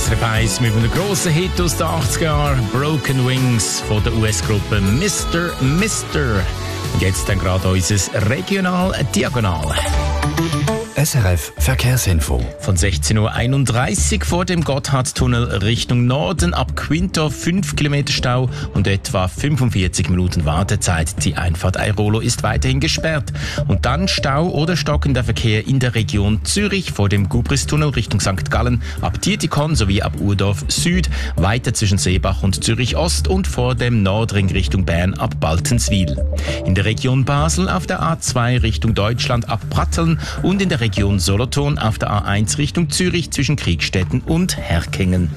SRF 1 mit einem grossen Hit aus den 80er Jahren, Broken Wings von der US-Gruppe Mr. Und jetzt dann gerade unser Regional-Diagonal. SRF Verkehrsinfo. Von 16.31 Uhr vor dem Gotthardtunnel Richtung Norden ab Quinto 5 Kilometer Stau und etwa 45 Minuten Wartezeit. Die Einfahrt Airolo ist weiterhin gesperrt. Und dann Stau oder stockender Verkehr in der Region Zürich vor dem Gubristunnel Richtung St. Gallen ab Dietikon sowie ab Urdorf Süd, weiter zwischen Seebach und Zürich Ost und vor dem Nordring Richtung Bern ab Baltenswil. In der Region Basel auf der A2 Richtung Deutschland ab Pratteln und in der Region Solothurn auf der A1 Richtung Zürich zwischen Kriegstetten und Herkingen.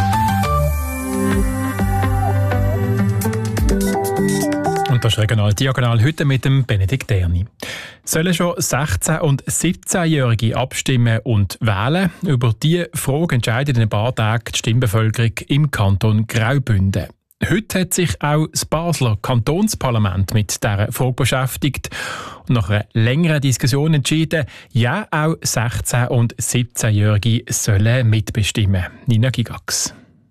Und das ist Regional Diagonal heute mit dem Benedikt Erni. Sollen schon 16- und 17-Jährige abstimmen und wählen? Über diese Frage entscheidet in ein paar Tagen die Stimmbevölkerung im Kanton Graubünden. Heute hat sich auch das Basler Kantonsparlament mit dieser Frage beschäftigt und nach einer längeren Diskussion entschieden, ja, auch 16- und 17-Jährige sollen mitbestimmen. Nina Gigax.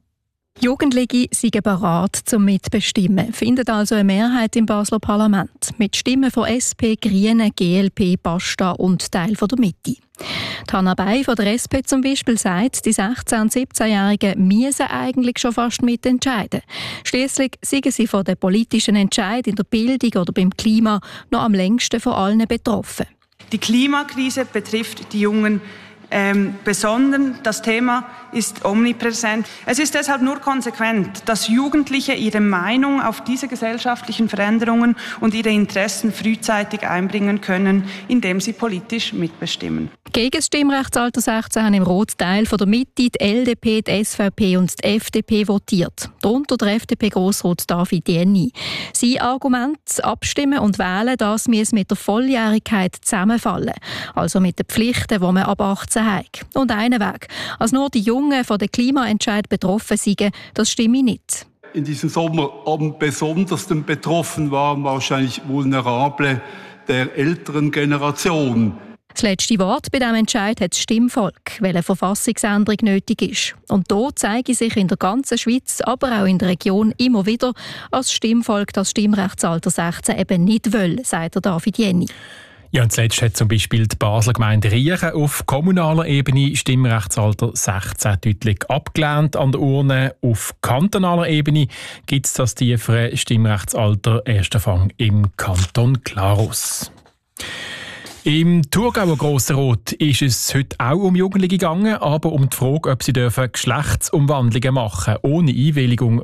Jugendliche sind bereit zum Mitbestimmen, findet also eine Mehrheit im Basler Parlament. Mit Stimmen von SP, Grünen, GLP, Basta und Teil von der Mitte. Hanna Bay von der SP zum Beispiel sagt, die 16- und 17-Jährigen müssen eigentlich schon fast mitentscheiden. Schliesslich seien sie von den politischen Entscheidungen in der Bildung oder beim Klima noch am längsten von allen betroffen. Die Klimakrise betrifft die Jungen besonders. Das Thema ist omnipräsent. Es ist deshalb nur konsequent, dass Jugendliche ihre Meinung auf diese gesellschaftlichen Veränderungen und ihre Interessen frühzeitig einbringen können, indem sie politisch mitbestimmen. Gegen das Stimmrechtsalter 16 haben im Rotteil von der Mitte die LDP, die SVP und die FDP votiert. Darunter der FDP-Grossrat David Jenny. Sein Argument, abstimmen und wählen, das müsse mit der Volljährigkeit zusammenfallen. Also mit den Pflichten, die man ab 18 hat. Und einen Weg. Als nur die Jungen von den Klimaentscheid betroffen sind, das stimme ich nicht. In diesem Sommer am besondersten betroffen waren wahrscheinlich Vulnerable der älteren Generation. Das letzte Wort bei diesem Entscheid hat das Stimmvolk, weil eine Verfassungsänderung nötig ist. Und hier zeige sich in der ganzen Schweiz, aber auch in der Region immer wieder, als das Stimmvolk das Stimmrechtsalter 16 eben nicht will, sagt der David Jenny. Ja, und zuletzt hat zum Beispiel die Basler Gemeinde Riechen auf kommunaler Ebene Stimmrechtsalter 16 deutlich abgelehnt an der Urne. Auf kantonaler Ebene gibt es das tiefere Stimmrechtsalter erst im Kanton Glarus. Im Thurgauer Grossrot ist es heute auch um Jugendliche gegangen, aber um die Frage, ob sie Geschlechtsumwandlungen machen dürfen, ohne Einwilligung